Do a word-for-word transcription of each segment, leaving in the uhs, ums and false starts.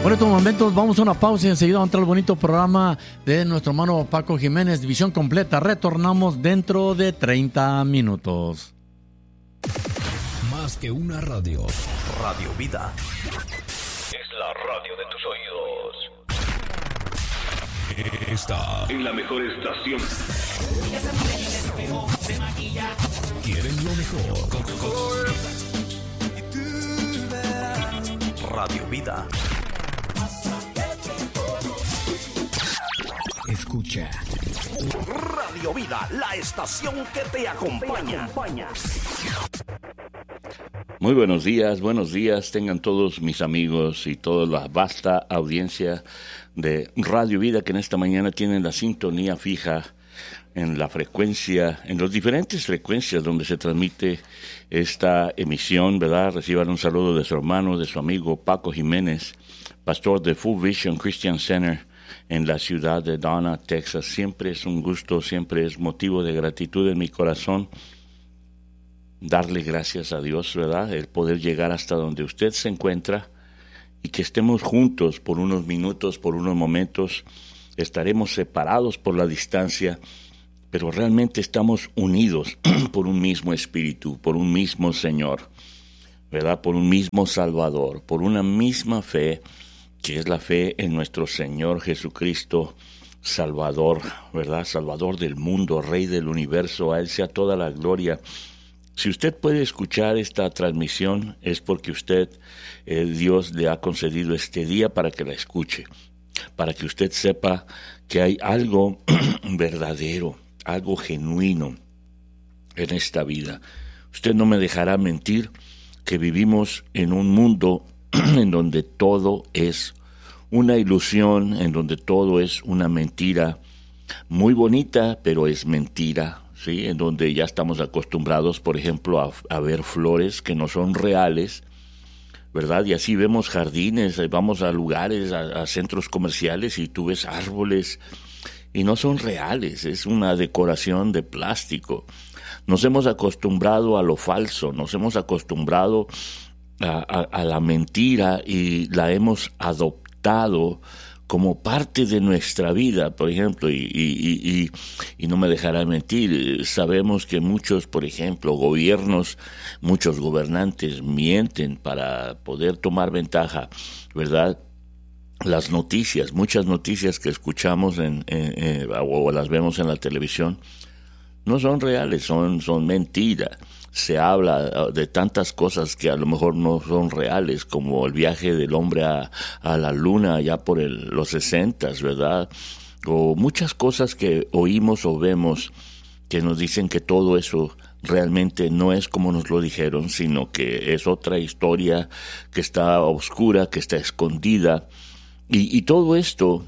Por estos momentos vamos a una pausa y enseguida va a entrar el bonito programa de nuestro hermano Paco Jiménez, División Completa. Retornamos dentro de treinta minutos. Más que una radio. Radio Vida. Es la radio de tus oídos. Está en la mejor estación. ¿Quieren lo mejor? Radio Vida. Escucha. Radio Vida, la estación que te acompaña. Muy buenos días, buenos días tengan todos mis amigos y toda la vasta audiencia de Radio Vida que en esta mañana tienen la sintonía fija en la frecuencia, en las diferentes frecuencias donde se transmite esta emisión, ¿verdad? Reciban un saludo de su hermano, de su amigo Paco Jiménez, pastor de Full Vision Christian Center en la ciudad de Donna, Texas. Siempre es un gusto, siempre es motivo de gratitud en mi corazón darle gracias a Dios, ¿verdad? El poder llegar hasta donde usted se encuentra y que estemos juntos por unos minutos, por unos momentos. Estaremos separados por la distancia, pero realmente estamos unidos por un mismo espíritu, por un mismo Señor, ¿verdad? Por un mismo Salvador, por una misma fe, que es la fe en nuestro Señor Jesucristo, Salvador, ¿verdad? Salvador del mundo, Rey del universo, a Él sea toda la gloria. Si usted puede escuchar esta transmisión, es porque usted, eh, Dios le ha concedido este día para que la escuche, para que usted sepa que hay algo verdadero, algo genuino en esta vida. Usted no me dejará mentir que vivimos en un mundo en donde todo es una ilusión, en donde todo es una mentira muy bonita, pero es mentira, ¿sí? En donde ya estamos acostumbrados, por ejemplo, a, a ver flores que no son reales, ¿verdad? Y así vemos jardines, vamos a lugares, a, a centros comerciales y tú ves árboles y no son reales, es una decoración de plástico. Nos hemos acostumbrado a lo falso, nos hemos acostumbrado a, a, a la mentira y la hemos adoptado como parte de nuestra vida, por ejemplo, y, y, y, y no me dejará mentir, sabemos que muchos, por ejemplo, gobiernos, muchos gobernantes mienten para poder tomar ventaja, ¿verdad? Las noticias, muchas noticias que escuchamos en, en, en, o las vemos en la televisión, no son reales, son, son mentiras. Se habla de tantas cosas que a lo mejor no son reales, como el viaje del hombre a, a la luna ya por el, los sesentas, ¿verdad? O muchas cosas que oímos o vemos que nos dicen que todo eso realmente no es como nos lo dijeron, sino que es otra historia que está oscura, que está escondida. Y, y todo esto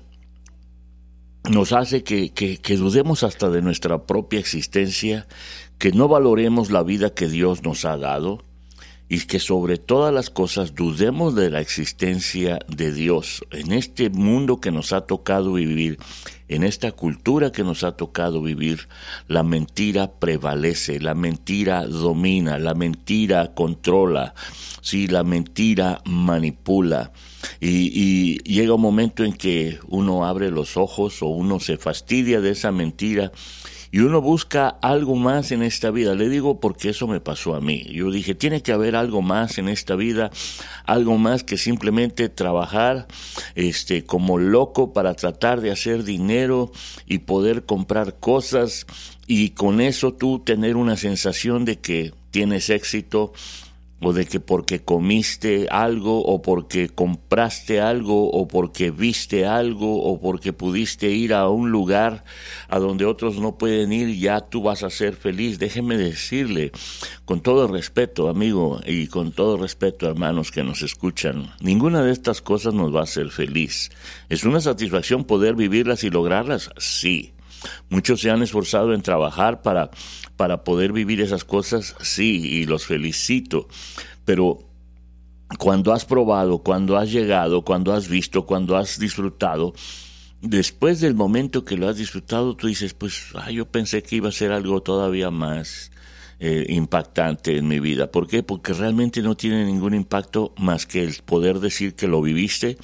nos hace que, que, que dudemos hasta de nuestra propia existencia, que no valoremos la vida que Dios nos ha dado y que sobre todas las cosas dudemos de la existencia de Dios. En este mundo que nos ha tocado vivir, en esta cultura que nos ha tocado vivir, la mentira prevalece, la mentira domina, la mentira controla, sí, la mentira manipula. Y, y llega un momento en que uno abre los ojos o uno se fastidia de esa mentira y uno busca algo más en esta vida. Le digo porque eso me pasó a mí. Yo dije, tiene que haber algo más en esta vida, algo más que simplemente trabajar este, como loco para tratar de hacer dinero y poder comprar cosas y con eso tú tener una sensación de que tienes éxito, o de que porque comiste algo, o porque compraste algo, o porque viste algo, o porque pudiste ir a un lugar a donde otros no pueden ir, ya tú vas a ser feliz. Déjeme decirle, con todo respeto, amigo, y con todo respeto, hermanos que nos escuchan, ninguna de estas cosas nos va a hacer feliz. ¿Es una satisfacción poder vivirlas y lograrlas? Sí. Muchos se han esforzado en trabajar para, para poder vivir esas cosas, sí, y los felicito, pero cuando has probado, cuando has llegado, cuando has visto, cuando has disfrutado, después del momento que lo has disfrutado, tú dices, pues, ah, yo pensé que iba a ser algo todavía más eh, impactante en mi vida. ¿Por qué? Porque realmente no tiene ningún impacto más que el poder decir que lo viviste,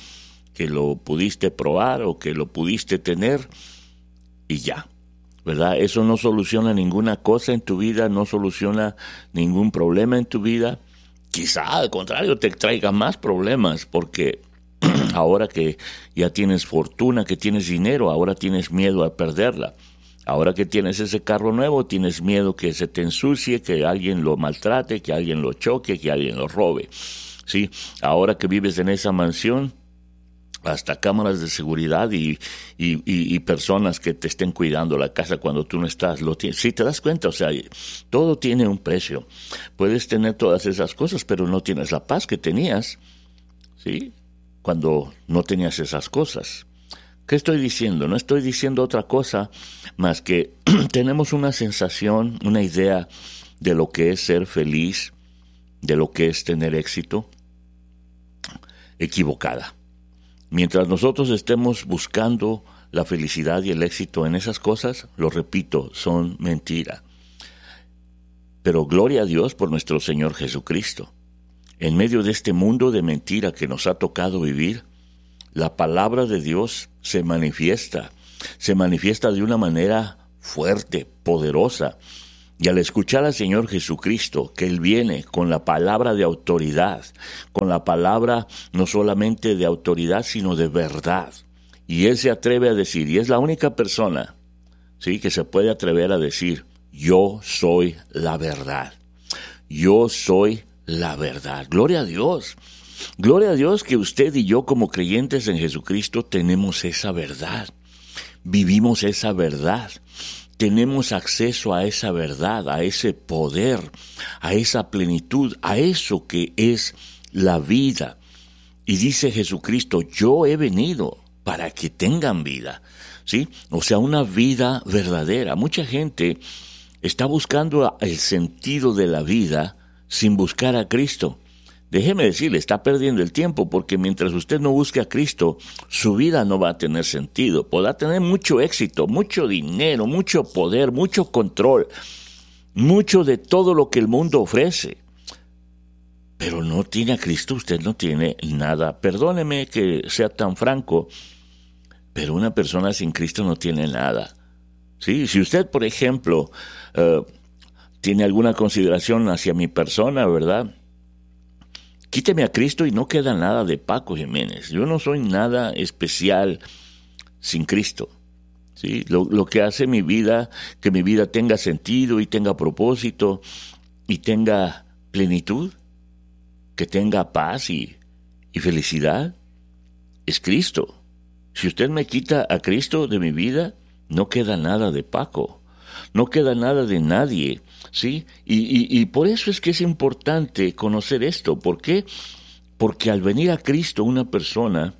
que lo pudiste probar o que lo pudiste tener y ya, ¿verdad? Eso no soluciona ninguna cosa en tu vida, no soluciona ningún problema en tu vida. Quizá al contrario te traiga más problemas, porque ahora que ya tienes fortuna, que tienes dinero, ahora tienes miedo a perderla. Ahora que tienes ese carro nuevo, tienes miedo que se te ensucie, que alguien lo maltrate, que alguien lo choque, que alguien lo robe. ¿Sí? Ahora que vives en esa mansión, hasta cámaras de seguridad y, y, y, y personas que te estén cuidando la casa cuando tú no estás, lo tienes. Sí, te das cuenta, o sea, todo tiene un precio. Puedes tener todas esas cosas, pero no tienes la paz que tenías, ¿sí?, cuando no tenías esas cosas. ¿Qué estoy diciendo? No estoy diciendo otra cosa más que tenemos una sensación, una idea de lo que es ser feliz, de lo que es tener éxito, equivocada. Mientras nosotros estemos buscando la felicidad y el éxito en esas cosas, lo repito, son mentira. Pero gloria a Dios por nuestro Señor Jesucristo. En medio de este mundo de mentira que nos ha tocado vivir, la palabra de Dios se manifiesta, se manifiesta de una manera fuerte, poderosa. Y al escuchar al Señor Jesucristo, que Él viene con la palabra de autoridad, con la palabra no solamente de autoridad, sino de verdad. Y Él se atreve a decir, y es la única persona, ¿sí?, que se puede atrever a decir, yo soy la verdad. Yo soy la verdad. Gloria a Dios. Gloria a Dios que usted y yo como creyentes en Jesucristo tenemos esa verdad. Vivimos esa verdad. Tenemos acceso a esa verdad, a ese poder, a esa plenitud, a eso que es la vida. Y dice Jesucristo, yo he venido para que tengan vida, ¿sí? O sea, una vida verdadera. Mucha gente está buscando el sentido de la vida sin buscar a Cristo. Déjeme decirle, está perdiendo el tiempo, porque mientras usted no busque a Cristo, su vida no va a tener sentido. Podrá tener mucho éxito, mucho dinero, mucho poder, mucho control, mucho de todo lo que el mundo ofrece. Pero no tiene a Cristo, usted no tiene nada. Perdóneme que sea tan franco, pero una persona sin Cristo no tiene nada. ¿Sí? Si usted, por ejemplo, uh, tiene alguna consideración hacia mi persona, ¿verdad?, quíteme a Cristo y no queda nada de Paco Jiménez. Yo no soy nada especial sin Cristo. ¿Sí? Lo, lo que hace mi vida, que mi vida tenga sentido y tenga propósito y tenga plenitud, que tenga paz y, y felicidad, es Cristo. Si usted me quita a Cristo de mi vida, no queda nada de Paco, no queda nada de nadie. ¿Sí? Y, y, y por eso es que es importante conocer esto. ¿Por qué? Porque al venir a Cristo una persona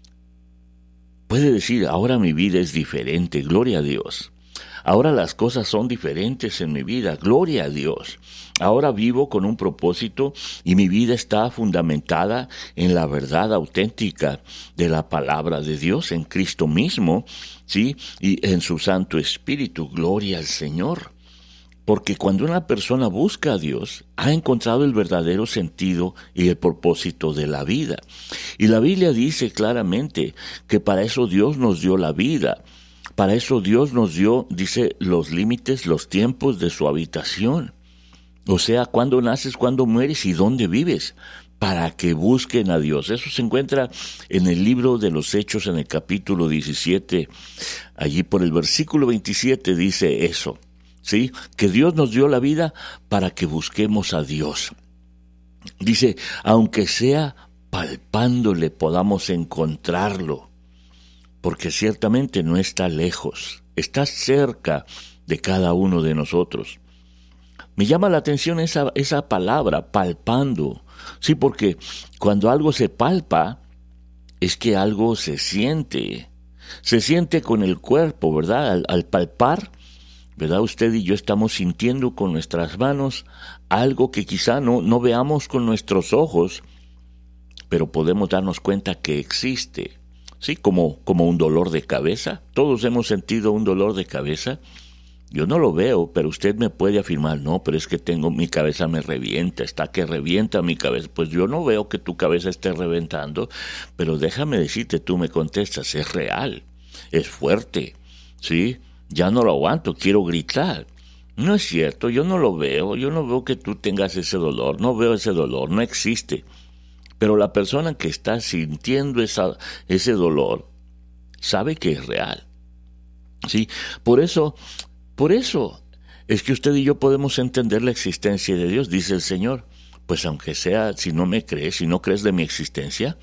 puede decir, ahora mi vida es diferente, gloria a Dios. Ahora las cosas son diferentes en mi vida, gloria a Dios. Ahora vivo con un propósito y mi vida está fundamentada en la verdad auténtica de la palabra de Dios, en Cristo mismo, ¿sí?, y en su Santo Espíritu, gloria al Señor. Porque cuando una persona busca a Dios, ha encontrado el verdadero sentido y el propósito de la vida. Y la Biblia dice claramente que para eso Dios nos dio la vida. Para eso Dios nos dio, dice, los límites, los tiempos de su habitación. O sea, cuándo naces, cuándo mueres y dónde vives, para que busquen a Dios. Eso se encuentra en el libro de los Hechos, en el capítulo diecisiete. Allí por el versículo veintisiete dice eso. ¿Sí? Que Dios nos dio la vida para que busquemos a Dios. Dice, aunque sea palpándole podamos encontrarlo, porque ciertamente no está lejos, está cerca de cada uno de nosotros. Me llama la atención esa, esa palabra, palpando. Sí, porque cuando algo se palpa, es que algo se siente. Se siente con el cuerpo, ¿verdad? Al, al palpar, ¿verdad? Usted y yo estamos sintiendo con nuestras manos algo que quizá no, no veamos con nuestros ojos, pero podemos darnos cuenta que existe. Sí, como, como un dolor de cabeza. Todos hemos sentido un dolor de cabeza. Yo no lo veo, pero usted me puede afirmar, no, pero es que tengo, mi cabeza me revienta, está que revienta mi cabeza. Pues yo no veo que tu cabeza esté reventando, pero déjame decirte, tú me contestas, es real, es fuerte, ¿sí? Ya no lo aguanto, quiero gritar. No es cierto, yo no lo veo, yo no veo que tú tengas ese dolor, no veo ese dolor, no existe. Pero la persona que está sintiendo esa, ese dolor sabe que es real, ¿sí? Por eso... Por eso es que usted y yo podemos entender la existencia de Dios, dice el Señor. Pues aunque sea, si no me crees, si no crees de mi existencia,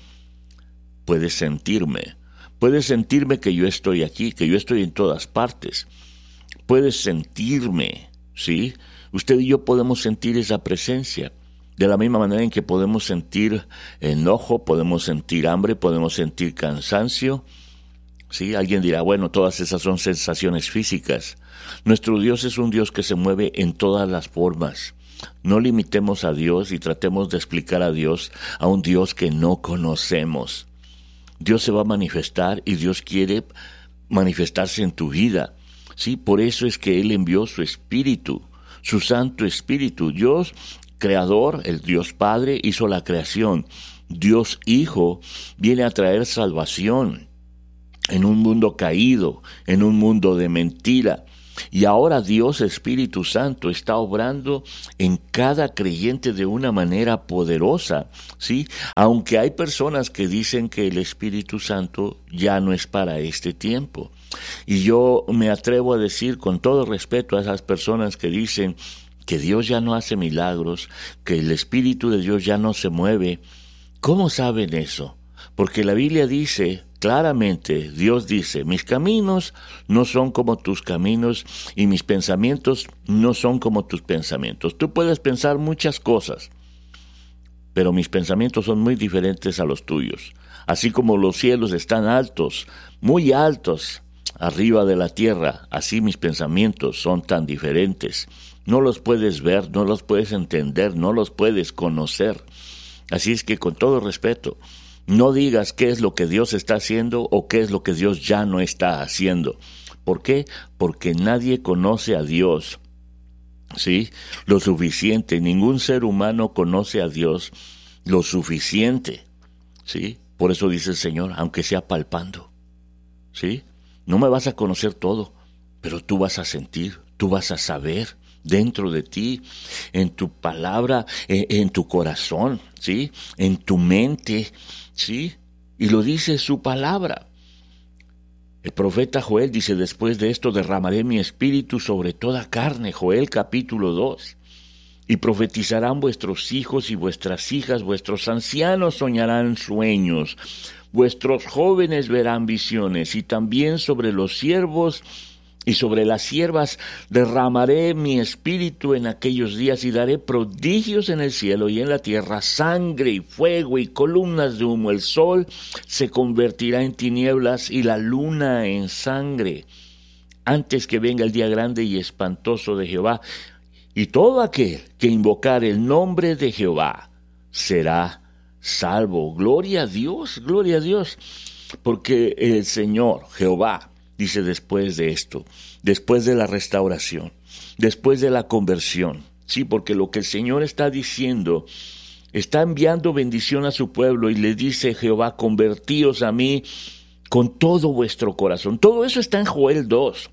puedes sentirme. Puedes sentirme que yo estoy aquí, que yo estoy en todas partes. Puedes sentirme, ¿sí? Usted y yo podemos sentir esa presencia. De la misma manera en que podemos sentir enojo, podemos sentir hambre, podemos sentir cansancio. ¿Sí? Alguien dirá, bueno, todas esas son sensaciones físicas. Nuestro Dios es un Dios que se mueve en todas las formas. No limitemos a Dios y tratemos de explicar a Dios a un Dios que no conocemos. Dios se va a manifestar y Dios quiere manifestarse en tu vida. ¿Sí? Por eso es que Él envió su Espíritu, su Santo Espíritu. Dios, Creador, el Dios Padre, hizo la creación. Dios Hijo viene a traer salvación en un mundo caído, en un mundo de mentira. Y ahora Dios Espíritu Santo está obrando en cada creyente de una manera poderosa, ¿sí? Aunque hay personas que dicen que el Espíritu Santo ya no es para este tiempo. Y yo me atrevo a decir con todo respeto a esas personas que dicen que Dios ya no hace milagros, que el Espíritu de Dios ya no se mueve. ¿Cómo saben eso? Porque la Biblia dice claramente, Dios dice, mis caminos no son como tus caminos y mis pensamientos no son como tus pensamientos. Tú puedes pensar muchas cosas, pero mis pensamientos son muy diferentes a los tuyos. Así como los cielos están altos, muy altos, arriba de la tierra, así mis pensamientos son tan diferentes. No los puedes ver, no los puedes entender, no los puedes conocer. Así es que con todo respeto, no digas qué es lo que Dios está haciendo o qué es lo que Dios ya no está haciendo. ¿Por qué? Porque nadie conoce a Dios, ¿sí? Lo suficiente. Ningún ser humano conoce a Dios lo suficiente, ¿sí? Por eso dice el Señor, aunque sea palpando, ¿sí? No me vas a conocer todo, pero tú vas a sentir, tú vas a saber dentro de ti, en tu palabra, en, en tu corazón, ¿sí? En tu mente, ¿sí? Y lo dice su palabra. El profeta Joel dice, después de esto derramaré mi espíritu sobre toda carne, Joel capítulo dos. Y profetizarán vuestros hijos y vuestras hijas, vuestros ancianos soñarán sueños, vuestros jóvenes verán visiones, y también sobre los siervos y sobre las siervas derramaré mi espíritu en aquellos días y daré prodigios en el cielo y en la tierra, sangre y fuego y columnas de humo. El sol se convertirá en tinieblas y la luna en sangre, antes que venga el día grande y espantoso de Jehová. Y todo aquel que invocare el nombre de Jehová será salvo. Gloria a Dios, gloria a Dios, porque el Señor, Jehová, dice después de esto, después de la restauración, después de la conversión, sí, porque lo que el Señor está diciendo, está enviando bendición a su pueblo y le dice Jehová, convertíos a mí con todo vuestro corazón. Todo eso está en Joel dos.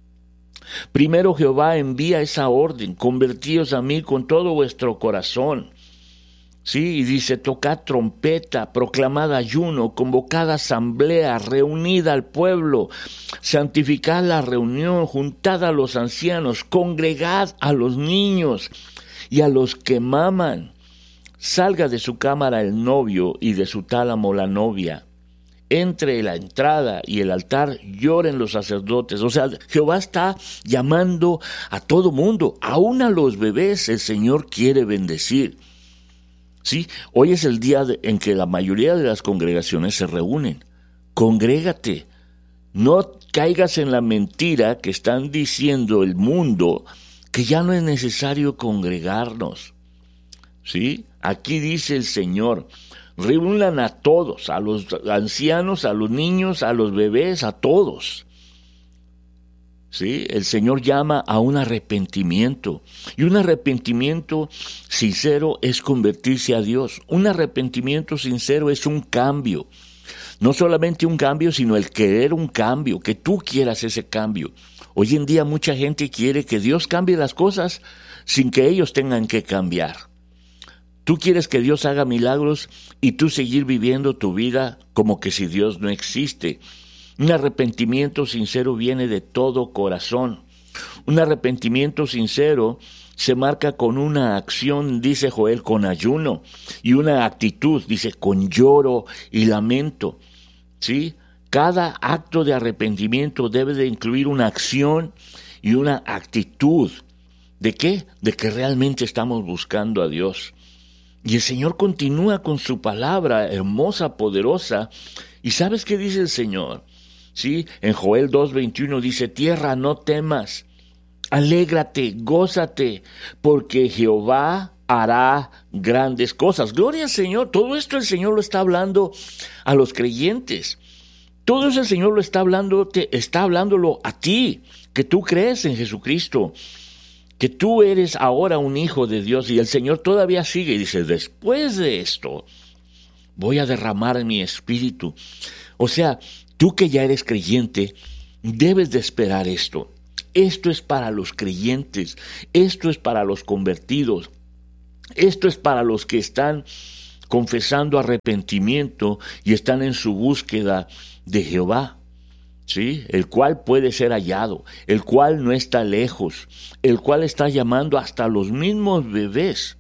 Primero Jehová envía esa orden, convertíos a mí con todo vuestro corazón. Sí, y dice, tocad trompeta, proclamad ayuno, convocad asamblea, reunid al pueblo, santificad la reunión, juntad a los ancianos, congregad a los niños y a los que maman. Salga de su cámara el novio y de su tálamo la novia. Entre la entrada y el altar lloren los sacerdotes. O sea, Jehová está llamando a todo mundo, aún a los bebés el Señor quiere bendecir. Sí, hoy es el día de, en que la mayoría de las congregaciones se reúnen. Congrégate. No caigas en la mentira que están diciendo el mundo, que ya no es necesario congregarnos. ¿Sí? Aquí dice el Señor, reúnan a todos, a los ancianos, a los niños, a los bebés, a todos. ¿sí? El Señor llama a un arrepentimiento. Y un arrepentimiento sincero es convertirse a Dios. Un arrepentimiento sincero es un cambio. No solamente un cambio, sino el querer un cambio, que tú quieras ese cambio. Hoy en día mucha gente quiere que Dios cambie las cosas sin que ellos tengan que cambiar. Tú quieres que Dios haga milagros y tú seguir viviendo tu vida como que si Dios no existe. Un arrepentimiento sincero viene de todo corazón. Un arrepentimiento sincero se marca con una acción, dice Joel, con ayuno, y una actitud, dice, con lloro y lamento. ¿Sí? Cada acto de arrepentimiento debe de incluir una acción y una actitud. ¿De qué? De que realmente estamos buscando a Dios. Y el Señor continúa con su palabra hermosa, poderosa. ¿Y sabes qué dice el Señor? ¿Sí? En Joel dos veintiuno dice, tierra, no temas, alégrate, gózate, porque Jehová hará grandes cosas. Gloria al Señor. Todo esto el Señor lo está hablando a los creyentes. Todo eso el Señor lo está hablando, te está hablándolo a ti, que tú crees en Jesucristo, que tú eres ahora un hijo de Dios, y el Señor todavía sigue y dice, después de esto voy a derramar mi espíritu. O sea, tú que ya eres creyente, debes de esperar esto. Esto es para los creyentes, esto es para los convertidos, esto es para los que están confesando arrepentimiento y están en su búsqueda de Jehová. ¿Sí? El cual puede ser hallado, el cual no está lejos, el cual está llamando hasta los mismos bebés.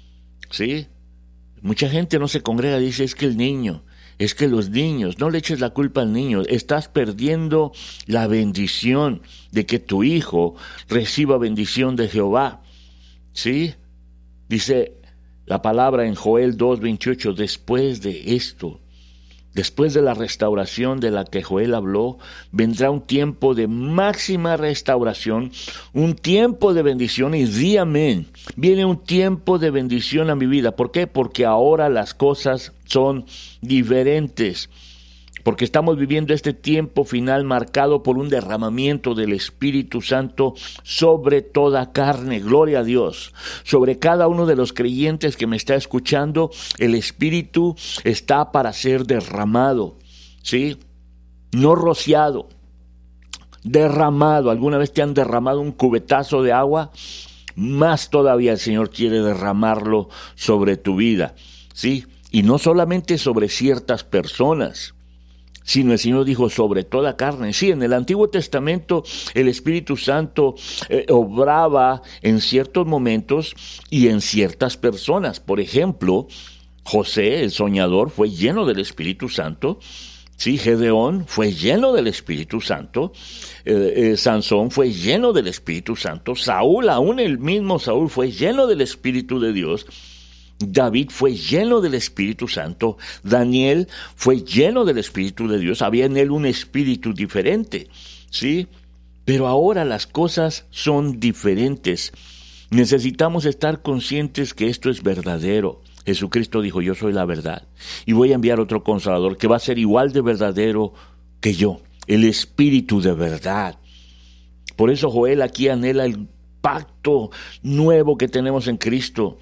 ¿Sí? Mucha gente no se congrega, dice, es que el niño, es que los niños, no le eches la culpa al niño, estás perdiendo la bendición de que tu hijo reciba bendición de Jehová. ¿Sí? Dice la palabra en Joel dos veintiocho, después de esto, después de la restauración de la que Joel habló, vendrá un tiempo de máxima restauración, un tiempo de bendición, y di amén. Viene un tiempo de bendición a mi vida. ¿Por qué? Porque ahora las cosas son diferentes. Porque estamos viviendo este tiempo final marcado por un derramamiento del Espíritu Santo sobre toda carne. Gloria a Dios. Sobre cada uno de los creyentes que me está escuchando, el Espíritu está para ser derramado. ¿Sí? No rociado, derramado. ¿Alguna vez te han derramado un cubetazo de agua? Más todavía el Señor quiere derramarlo sobre tu vida. ¿Sí? Y no solamente sobre ciertas personas, sino el Señor dijo sobre toda carne. Sí, en el Antiguo Testamento el Espíritu Santo eh, obraba en ciertos momentos y en ciertas personas. Por ejemplo, José, el soñador, fue lleno del Espíritu Santo. Sí, Gedeón fue lleno del Espíritu Santo. Eh, eh, Sansón fue lleno del Espíritu Santo. Saúl, aún el mismo Saúl, fue lleno del Espíritu de Dios. David fue lleno del Espíritu Santo. Daniel fue lleno del Espíritu de Dios. Había en él un espíritu diferente, ¿sí? Pero ahora las cosas son diferentes. Necesitamos estar conscientes que esto es verdadero. Jesucristo dijo, yo soy la verdad. Y voy a enviar otro Consolador que va a ser igual de verdadero que yo. El Espíritu de verdad. Por eso Joel aquí anhela el pacto nuevo que tenemos en Cristo.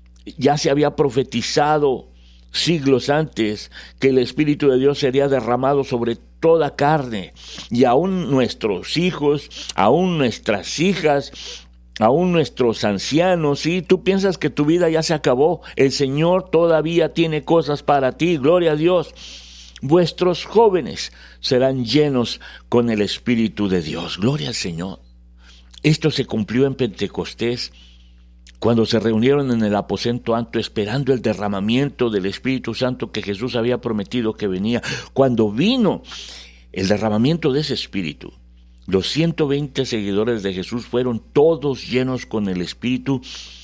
Ya se había profetizado siglos antes que el Espíritu de Dios sería derramado sobre toda carne, y aún nuestros hijos, aún nuestras hijas, aún nuestros ancianos. ¿Sí? Tú piensas que tu vida ya se acabó, el Señor todavía tiene cosas para ti, gloria a Dios. Vuestros jóvenes serán llenos con el Espíritu de Dios, gloria al Señor. Esto se cumplió en Pentecostés, cuando se reunieron en el aposento alto esperando el derramamiento del Espíritu Santo que Jesús había prometido que venía. Cuando vino el derramamiento de ese Espíritu, los ciento veinte seguidores de Jesús fueron todos llenos con el Espíritu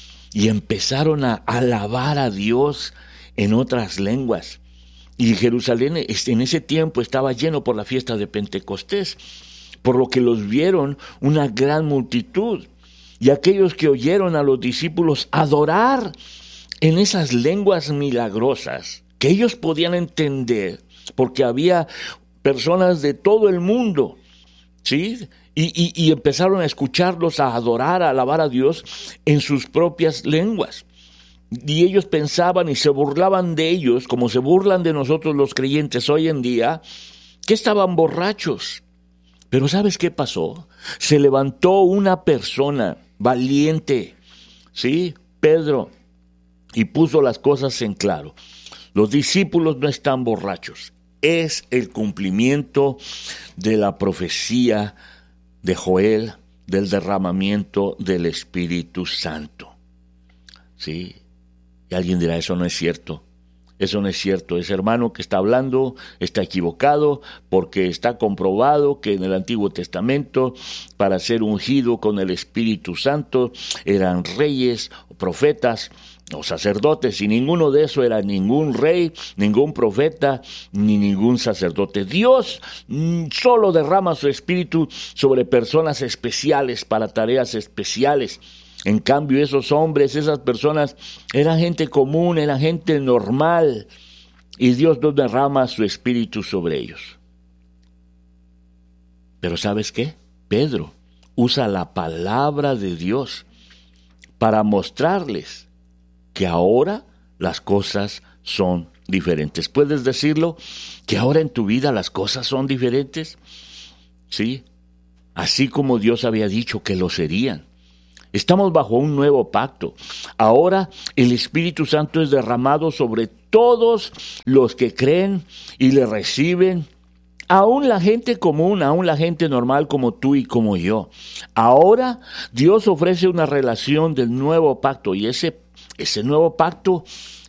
y empezaron a alabar a Dios en otras lenguas. Y Jerusalén en ese tiempo estaba lleno por la fiesta de Pentecostés, por lo que los vieron una gran multitud. Y aquellos que oyeron a los discípulos adorar en esas lenguas milagrosas que ellos podían entender, porque había personas de todo el mundo, ¿sí? Y, y, y empezaron a escucharlos, a adorar, a alabar a Dios en sus propias lenguas. Y ellos pensaban y se burlaban de ellos, como se burlan de nosotros los creyentes hoy en día, que estaban borrachos. Pero ¿sabes qué pasó? Se levantó una persona valiente, ¿sí? Pedro, y puso las cosas en claro. Los discípulos no están borrachos. Es el cumplimiento de la profecía de Joel, del derramamiento del Espíritu Santo. ¿Sí? Y alguien dirá, eso no es cierto. Eso no es cierto. Ese hermano que está hablando está equivocado, porque está comprobado que en el Antiguo Testamento, para ser ungido con el Espíritu Santo, eran reyes, profetas o sacerdotes, y ninguno de eso era ningún rey, ningún profeta, ni ningún sacerdote. Dios solo derrama su Espíritu sobre personas especiales, para tareas especiales. En cambio, esos hombres, esas personas, eran gente común, eran gente normal, y Dios no derrama su Espíritu sobre ellos. Pero ¿sabes qué? Pedro usa la palabra de Dios para mostrarles que ahora las cosas son diferentes. ¿Puedes decirlo? ¿Que ahora en tu vida las cosas son diferentes? Sí, así como Dios había dicho que lo serían. Estamos bajo un nuevo pacto. Ahora el Espíritu Santo es derramado sobre todos los que creen y le reciben, aún la gente común, aún la gente normal como tú y como yo. Ahora Dios ofrece una relación del nuevo pacto, y ese, ese nuevo pacto